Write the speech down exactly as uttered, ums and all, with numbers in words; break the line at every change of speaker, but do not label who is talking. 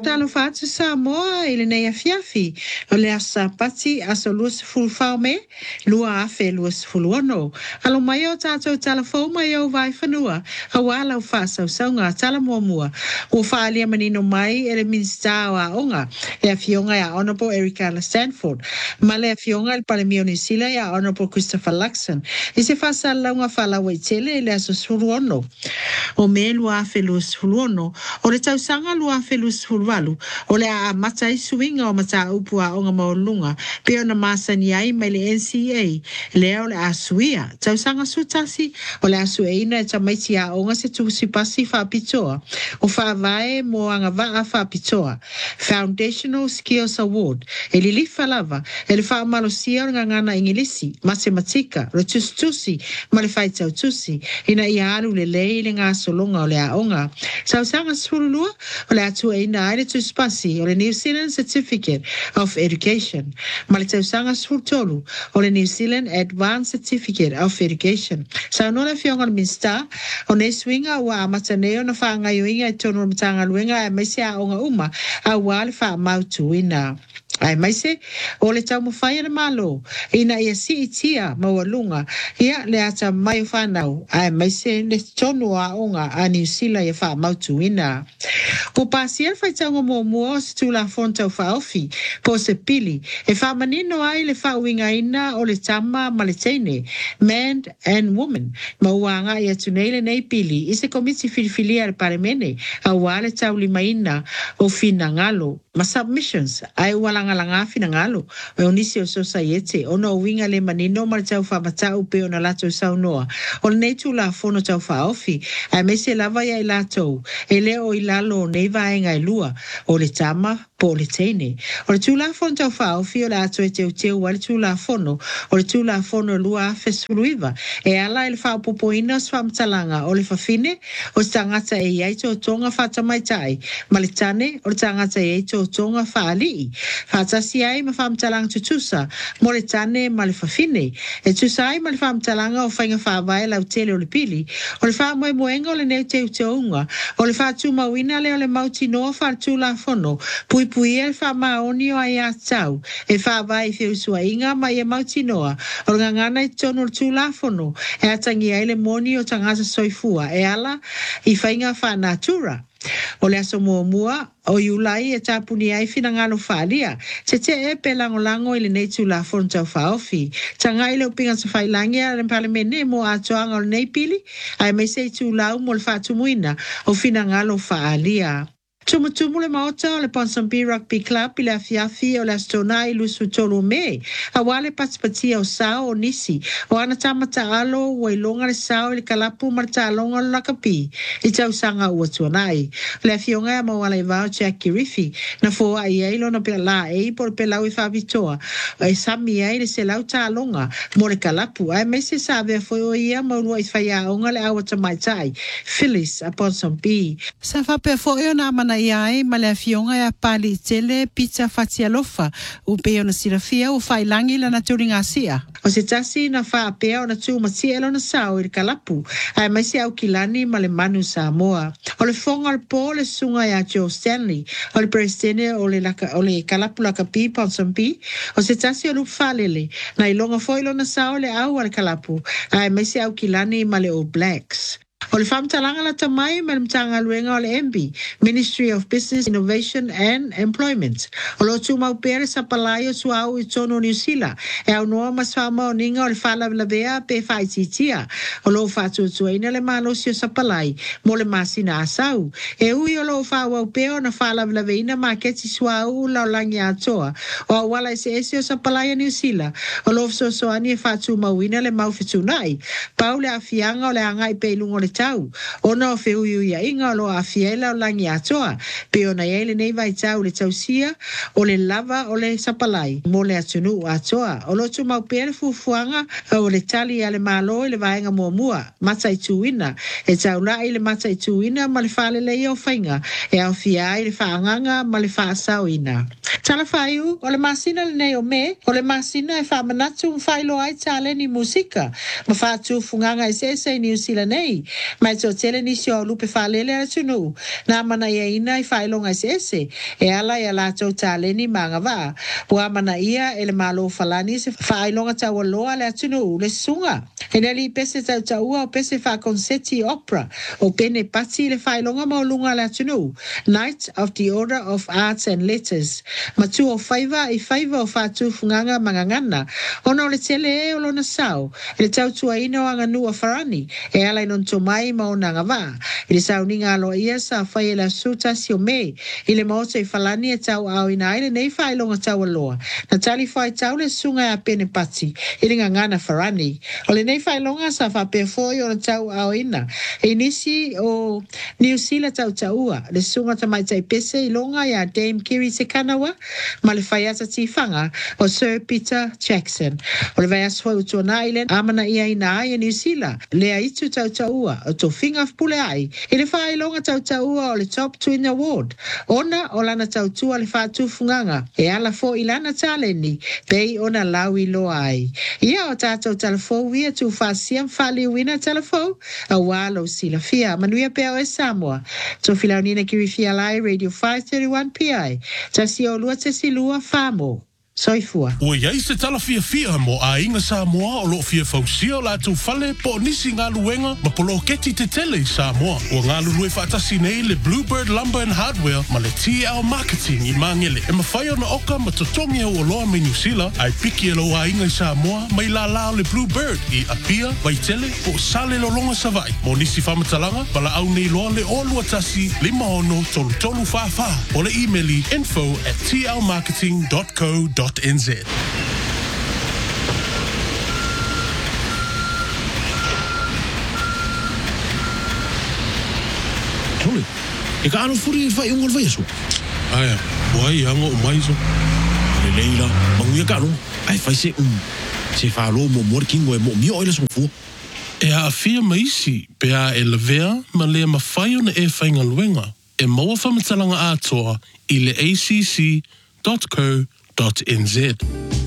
Talo fatu Samoa ile nei afiafi o le asa pati asa lua sifulu faume lua afe lua sifulu ono. Alo mai o tātou talafou mai o vai whanua a wala o whasau saunga tala muamua o whaalia manino mai ele minsta o a onga e a fionga a Honourable Erika Stanford ma le a fionga il Palemio New Zealand a Honourable Christopher Luxon i se whasa launga whala waitele ele asa sifulu ono o me lua afe lua sifulu ono o le tausanga lua afe lua sifulu walu o le a mata i suinga o mata upu a onga maolunga pe ona masani ai mai le N C A le o le a suia tausanga sutasi o le a sueina e tamaiti a onga se tusi pasi wha pitoa o wha vae mo anga vaa wha pitoa Foundational Skills Award e li li falava e le wha malosia o ngana ingilisi matematika le tustusi ma le whai tau tusi ina i alu le lei le ngā solonga o le a onga tausanga sululua o le atu e ina aile tuspasi o le New Zealand Certificate of Education ma le tausanga sultolu o le New Zealand Advanced Certificate of Education sa no le fionga le minsta o ne swinga wa mataneo na whaanga yoinga e tono matanga luenga e maise a onga uma a wale wha mautu ina ai maise o le tau mawhai na malo ina ia si itia mawalunga ia le ata mai whanau ai maise le tono a onga a New Zealand ia wha mautu ina po pasi el whai tau mo mua o se tula fonta o whaofi po se pili e wha manino ai le wha uinga ina o le tama ma le teine man and woman ma uanga ia tunele nei pili i se komiti filifilia le paremene a wale tau lima ina o fina ngalo ma submissions ai walanga langa fina ngalo o nisi o society ono winga le manino ma tau fa matau pe ona lato saunoa o nei tula fono tau fa ofi ai mese lava ia lato ele o ilalo nei vaenga lua o le tama po le teine o le tula fono tau fa ofi o lato e teu teu wale tula fono o le tula fono lua fesuluiva e ala ele fa popoina swa mtalanga o le fafine o tangata e ia to tonga fata mai tai ma le tane o tangata e to tonga faali fatasi ai ma famtalang tutusa mo le tane ma le fafine e tusai ma le famtalanga o fainga fa vai la tele o le pili o le fa mo moenga o le ne te teunga o le fa tu mawina le o le mauti no fa tu la fono pui pui e fa maoni o ai atau e fa vai fe usuainga ma e mauti noa o ngana i tono tu la fono e atangi ai le moni o tangasa soifua e ala i fainga fa natura o le aso mua mua o iulai e tapuni ai fina ngalo whalia te te e pe lango lango ili nei tu la fonta o whaofi tanga ile upinga sa whailangi a le palemene mo atoanga o nei pili ai mai sei tu lau mo le whatumuina o fina ngalo whalia Tumutumu le maota o le Ponsonby Rugby Club i le afiafi o le astona i lusu tolu me. A wale patipatia o sao o nisi. O ana tamata alo o ilonga le sao i le kalapu marta alonga o lakapi. I tau sanga ua tuanai. Le afionga e mawala i vao Jackie Riffy. Na fua i eilo na pela la e por pelau i whabitoa. O e sami e le se lau ta alonga mo le kalapu. Ai mese sa vea foi o ia maurua i whaia onga le awa tamaitai. Phyllis a Ponsonby. Sa whape foi o na mana iai ma le fionga ya pali tele pizza fatia lofa u pe ona sirafia u failangi la naturinga sia o se tasi na fa pe ona tu masielo na sao i kalapu ai mai se au kilani ma le manu Samoa o le fonga al po le sunga ya Joe Stanley o le presidente o le laka, o le kalapu la kapi Ponsonby o se tasi o lu falele na ilonga foilo na sao le au al kalapu ai mai se au kilani ma le All Blacks o le whamtalanga la tamai ma le mtanga luenga o le M B, Ministry of Business, Innovation and Employment. O lo tu mau pere sa palai o tuau i tono New Zealand. E au noa maswama o ninga o le whala lavea pe whaititia. O lo whatu tuaina le malosi o sa palai, mo le masina asau. E ui o lo whaua au peo na whala laveina ma keti suau la o langi atoa. O a wala ese ese o sa palai o New Zealand. O lo so soani e whatu mauina le mau fitunai. Pau le afianga o le angai pe lungo le tau ona o feu ia inga lo a fiela o langi atoa pe ona ele nei vai tau le tausia o le lava o le sapalai mo le atunu atoa o lo tu mau pere fufuanga o le tali ale malo le vaenga mo mua mata i tuina e tau la ile mata i tuina ma le fale le o fainga e au fia i le faanganga ma le faasau ina tala faiu o le masina le nei o me o le masina e fa manatu failo ai tale ni musika ma fa tu funganga e se se New Zealand nei mai to tele ni si o lupe falele a tunu na mana ia ina i failonga se ese e ala ia la to tale ni manga va wa mana ia ele malo falani se failonga ta loa le tunu le sunga e neli pese ta ta ua pese fa concerti opera o pene pati le failonga mo lunga le tunu Knight of the Order of Arts and Letters matu o faiva i faiva o fatu funganga mangangana ono le tele e o lona sao e le tau tua ino anga nua farani e ala inon tomai ma o nanga va i le sao ninga alo ia sa fai la suta si o me i le maote i falani e tau au ina aile nei fai longa tau aloa na tali fai tau le sunga a pene pati i le ngangana farani o le nei fai longa sa fa pe foi o na tau au ina e nisi o New Zealand tau taua le sunga tamai tai pese i longa ya Dame Kiri se kanawa ma le fai asa tifanga o Sir Peter Jackson o le vai aswa utona island amana ia ina ai New Zealand le aitu tau taua o to finga pule ai i le fai longa tau taua o le Top Twin Award ona o lana tau tua le fatu funganga e ala fo ilana taleni pei ona lawi lo ai ia o tatou talafo wia tu fasiam fali wina talafo a walo sila fia manuia peo e Samoa to filaunina kiri fia lai Radio five thirty-one P I tasi o lua tesi lua famo soifua.
Ua iai se tala fia fia mo a inga Samoa o lo fia fausia la tu fale po nisi ngā luenga ma polo keti te tele Samoa. Ua ngā lulue whaatasi nei le Bluebird Lumber and Hardware ma le T L Marketing i mangele. E ma whai ona oka ma totongi au o loa me New Zealand ai piki e lo a inga Samoa mai la lao le Bluebird i apia, waitele po sale lo longa savai. Mo nisi whamatalanga pala au nei loa le o lua tasi lima ono tolu tolu whawha o le emaili info at t l marketing dot co dot n z.
Tole, e ka ano furi fai ungol vai so.
Aya, wai anga o mai so.
Le leila, manguia ka no, ai fai se um. Se fa lo mo mor kingo e mo mio ele so fu.
E a fia maisi pe a e levea ma le ma fai ona e whainga luenga e maua whamatalanga atoa i le a c c dot co dot n z.